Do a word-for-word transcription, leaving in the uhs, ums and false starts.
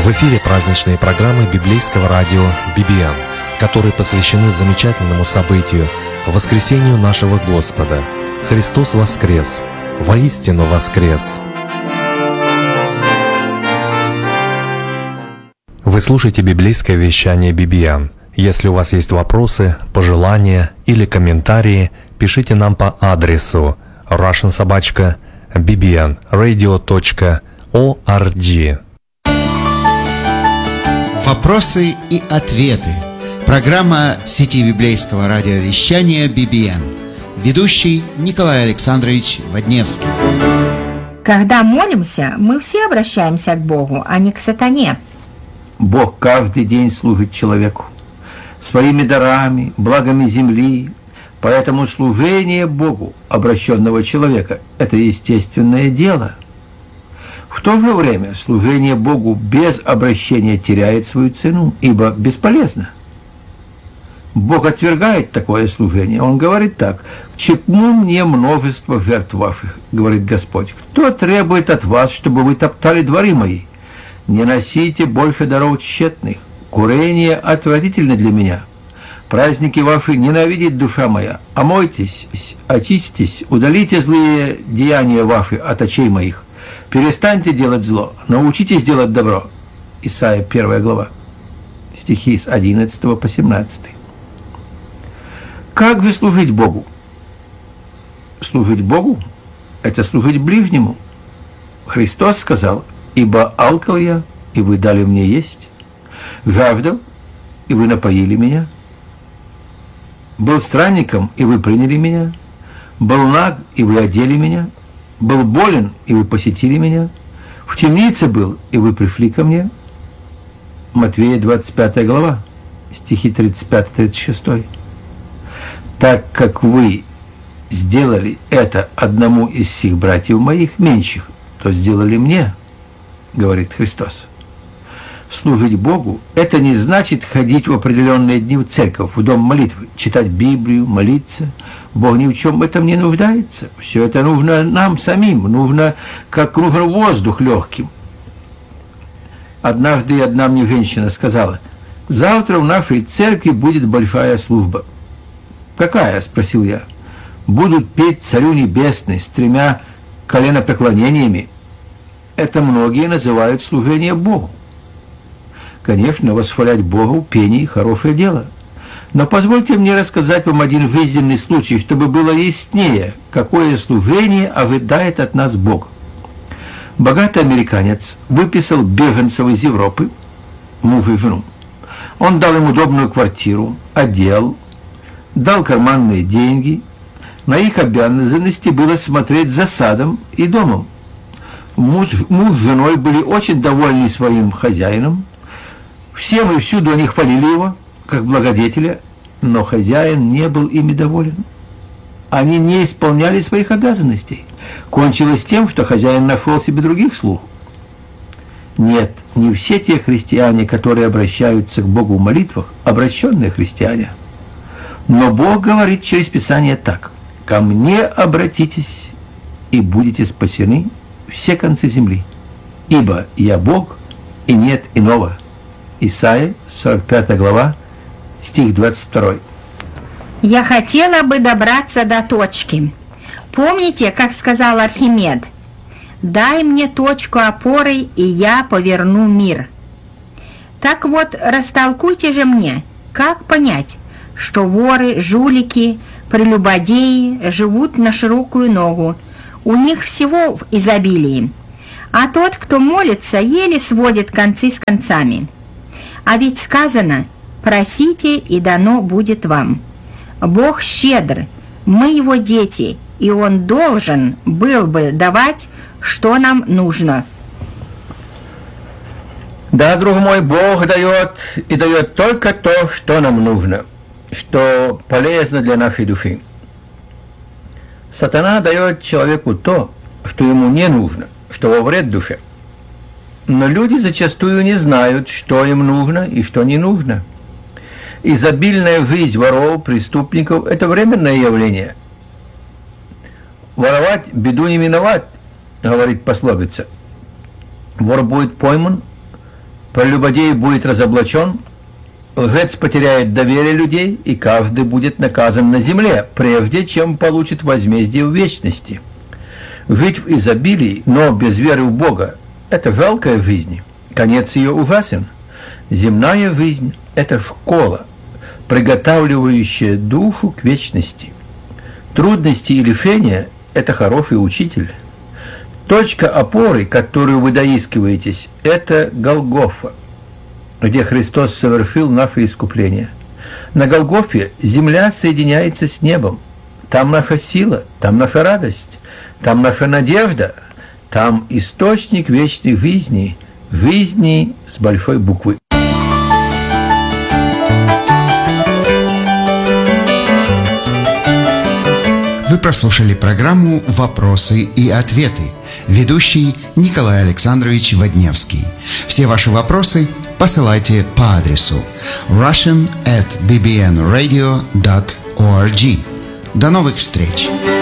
В эфире праздничные программы библейского радио би би эн, которые посвящены замечательному событию – воскресению нашего Господа. Христос воскрес! Воистину воскрес! Вы слушаете библейское вещание би би эн. Если у вас есть вопросы, пожелания или комментарии, пишите нам по адресу russian собака би би эн радио точка орг. Вопросы и ответы. Программа сети библейского радиовещания би би эн. Ведущий Николай Александрович Водневский. Когда молимся, мы все обращаемся к Богу, а не к сатане. Бог каждый день служит человеку своими дарами, благами земли. Поэтому служение Богу обращенного человека – это естественное дело. В то же время служение Богу без обращения теряет свою цену, ибо бесполезно. Бог отвергает такое служение. Он говорит так: «К чему мне множество жертв ваших, говорит Господь, кто требует от вас, чтобы вы топтали дворы мои? Не носите больше даров тщетных, курение отвратительно для меня. Праздники ваши ненавидит душа моя. Омойтесь, очиститесь, удалите злые деяния ваши от очей моих. Перестаньте делать зло, научитесь делать добро». Исайя первая глава, стихи с одиннадцатого по семнадцатый. Как же служить Богу? Служить Богу – это служить ближнему. Христос сказал: «Ибо алкал я, и вы дали мне есть, жаждал, и вы напоили меня, был странником, и вы приняли меня, был наг, и вы одели меня, был болен, и вы посетили меня, в темнице был, и вы пришли ко мне». Матвея двадцать пятая глава, стихи тридцать пять тридцать шесть. «Так как вы сделали это одному из сих братьев моих меньших, то сделали мне», говорит Христос. Служить Богу – это не значит ходить в определенные дни в церковь, в дом молитвы, читать Библию, молиться. Бог ни в чем этом не нуждается. Все это нужно нам самим, нужно, как нужен воздух легким. Однажды одна мне женщина сказала: «Завтра в нашей церкви будет большая служба». «Какая?» – спросил я. «Будут петь Царю Небесный с тремя коленопреклонениями». Это многие называют служение Богу. Конечно, восхвалять Бога в пении – хорошее дело. Но позвольте мне рассказать вам один жизненный случай, чтобы было яснее, какое служение ожидает от нас Бог. Богатый американец выписал беженцев из Европы, мужа и жену. Он дал им удобную квартиру, одел, дал карманные деньги. На их обязанности было смотреть за садом и домом. Муж, муж с женой были очень довольны своим хозяином. Всем и всюду они хвалили его, как благодетеля, но хозяин не был ими доволен. Они не исполняли своих обязанностей. Кончилось тем, что хозяин нашел себе других слуг. Нет, не все те христиане, которые обращаются к Богу в молитвах, обращенные христиане. Но Бог говорит через Писание так: «Ко мне обратитесь, и будете спасены все концы земли, ибо я Бог, и нет иного». Исайя сорок пятая глава, стих двадцать второй. Я хотела бы добраться до точки. Помните, как сказал Архимед: «Дай мне точку опоры, и я поверну мир». Так вот, растолкуйте же мне, как понять, что воры, жулики, прелюбодеи живут на широкую ногу, у них всего в изобилии, а тот, кто молится, еле сводит концы с концами. А ведь сказано: «Просите, и дано будет вам». Бог щедр, мы его дети, и он должен был бы давать, что нам нужно. Да, друг мой, Бог дает, и дает только то, что нам нужно, что полезно для нашей души. Сатана дает человеку то, что ему не нужно, что во вред душе. Но люди зачастую не знают, что им нужно и что не нужно. Изобильная жизнь воров, преступников – это временное явление. Воровать беду не миновать, говорит пословица. Вор будет пойман, Прелюбодей будет разоблачен, лжец потеряет доверие людей, и каждый будет наказан на земле, прежде чем получит возмездие в вечности. Жить в изобилии, но без веры в Бога – это жалкая жизнь, конец ее ужасен. Земная жизнь – это школа, приготавливающая душу к вечности. Трудности и лишения – это хороший учитель. Точка опоры, которую вы доискиваетесь, это Голгофа, где Христос совершил наше искупление. На Голгофе земля соединяется с небом. Там наша сила, там наша радость, там наша надежда, там источник вечной жизни, жизни с большой буквы. Вы прослушали программу «Вопросы и ответы». Ведущий Николай Александрович Водневский. Все ваши вопросы посылайте по адресу russian at b b n radio dot org. До новых встреч!